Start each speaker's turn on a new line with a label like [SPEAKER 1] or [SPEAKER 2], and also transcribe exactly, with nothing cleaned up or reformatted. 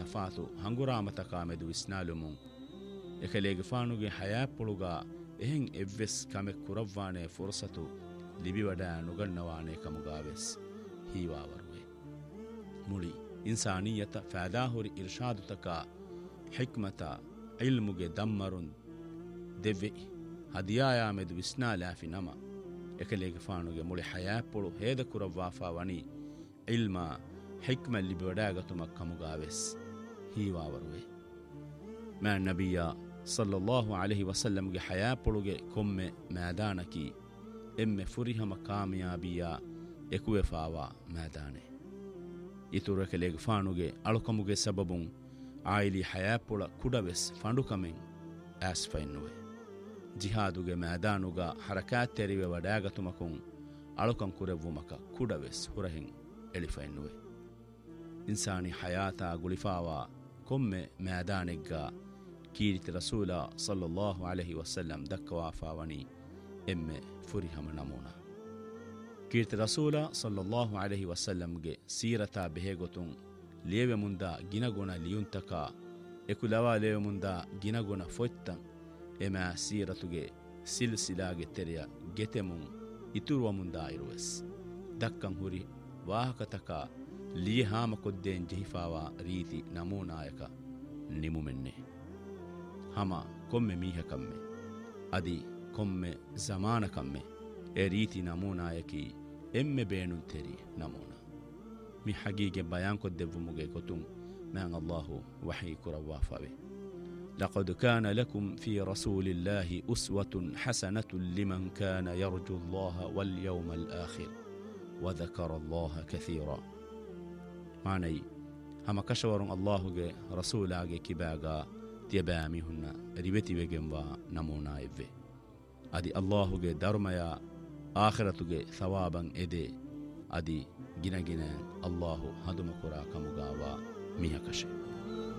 [SPEAKER 1] ನಫಾತು ಹಂಗುರಾಮತಕ ಮೆದು ವಿಸ್ನಾಲುಮುಂ ಎಕಲೇಗೆ ಫಾನುಗೆ ಹಯಾಪುಳುಗ ಎಹೆಂ ಎವ್ವೆಸ್ ಕಮೆ ಕುರವ್ವಾನೆ ಫುರ್ಸತು ಲಿಬಿವಡ ನುಗಣ್ಣವಾನೆ ಕಮುಗಾವೆಸ್ ಹೀವಾವರುವೆ ಮುಳಿ ಇನ್ಸಾನಿಯತ ಫಾದಾಹುರಿ ಇರ್ಷಾದುತಕ ಹಿಕ್ಮತ ಇಲ್ಮುಗೆ ದಮ್ಮರುನ್ ದೆವ್ವೆ ಹದಿಯಾಯಾಮೆದು ವಿಸ್ನಾಲಾಫಿ ನಮ ಎಕಲೇಗೆ ಫಾನುಗೆ ಮುಳಿ ಹಯಾಪುಳು ಹೇದ ಕುರವ್ವಾಫಾ ವನಿ ಇಲ್ಮ ಹಿಕ್ಮ ಲಿಬಿವಡಾಗತುಮ ಕಮುಗಾವೆಸ್ ಹೀವಾವರುವೆ ಮಾ ನಬಿಯ ಸಲ್ಲಲ್ಲಾಹು ಅಲೈಹಿ ವಸಲ್ಲಂಗೆ ಹಯಾಪುಳುಗೆ ಕೊಮ್ಮೆ ಮ್ಯಾದಾನಕಿ ಎಮ್ಮೆ ಫುರಿಹಮ ಕಾಮಯಾಬಿಯ ಎಕುವೆಫಾವ ಮ್ಯಾದಾನೆ ಇತುರಕೆಲೆಗೆ ಫಾನುಗೆ ಅಳುಕಮುಗೆ ಸಬಬುಂ ಆಯಿಲಿ ಹಯಾಪುಳ ಕುಡವೆಸ್ ಫಂಡುಕಮೆಂ ಆಸ್ಫೈನ್ನುವೆ ಜಿಹಾದುಗೆ ಮ್ಯಾದಾನುಗ ಹರಕಾತ್ ತೆರಿವೆ ವಡಾಗತುಮಕುಂ ಅಳುಕಂ ಕುರೆವ್ವುಮಕ ಕುಡವೆಸ್ ಹುರಹೆಂ ಎಳಿಫೈನ್ನುವೆ ಇನ್ಸಾನಿ ಹಯಾತ ಗುಳಿಫಾವ ಕೊಮ್ಮೆ ಮ್ಯಾದಾನೆಗ್ಗ ಕೀರಿತಿ ರಸೂಲ ಸಲ್ಲಲ್ಲಾಹು ಅಲೈಹಿ ವಸಲ್ಲಂ ದಕ್ಕವಾಫಾವನಿ ಎಮ್ಮೆ ಫುರಿಹಮ ನಮೂನ ಕೀರ್ತಿ ರಸೂಲ ಸಲ್ಲಲ್ಲಾಹು ಅಲೈಹಿ ವಸಲ್ಲಂಗೆ ಸೀರತಾ ಬೆಹೆಗೊತುಂ ಲೇವೆ ಮುಂದ ಗಿನಗುಣ ಲಿಯುಂತಕ ಎಕುಲವಾ ಲೇವೆ ಮುಂದ ಗಿನಗುಣ ಫೊಯ್ತಂ ಎಮ ಸೀರತುಗೆ ಸಿಲ್ಸಿಲಾಗೆ ತೆರೆಯ ಗೆತೆಮುಂ ಇತುರುವ ಮುಂದ ಇರುವೆಸ್ ದಕ್ಕಂ ಹುರಿ ವಾಹಕತಕ ಲಿಯಹಾಮ ಕೊದ್ದೇನ್ ಜಹಿಫಾವ ರೀತಿ ನಮೂನಾಯಕ ನಿಮುಮೆನ್ನೆ ಹಮ ಕೊಮ್ಮೆ ಮೀಹಕಮ್ಮೆ ಅದಿ ಕೊಮ್ಮೆ ಜಮಾನಕಮ್ಮೆ ಎ ರೀತಿ ನಮೂನಾಯಕಿ ಎಮ್ಮೆ ಬೇಣುನ್ ತೆರಿ ನಮೂನ ಮಿ ಹಗೀಗೆ ಬಯಾನ್ ಕೊದ್ದೆವ್ವುಮುಗೆ ಗೊತುಂ ಮ್ಯಾಂ ಅಲ್ಲಾಹು ವಹಿ ಕುರವ್ವಾಫಾವೆ لقد كان لكم في رسول الله أسوة حسنة لمن كان يرجو الله واليوم الآخر وذكر الله كثيرا معني هما كشورون الله رسول كباغا تيبامي هنا ريبتي وجنوا نمونا إبه أدي الله درميا آخرة ثوابا إدي أدي جنا جنا الله هدم كرا كمغاوا ميها كشي